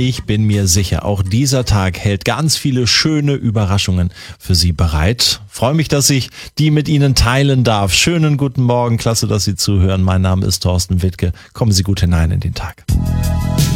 Ich bin mir sicher, auch dieser Tag hält ganz viele schöne Überraschungen für Sie bereit. Freue mich, dass ich die mit Ihnen teilen darf. Schönen guten Morgen, klasse, dass Sie zuhören. Mein Name ist Thorsten Wittke. Kommen Sie gut hinein in den Tag.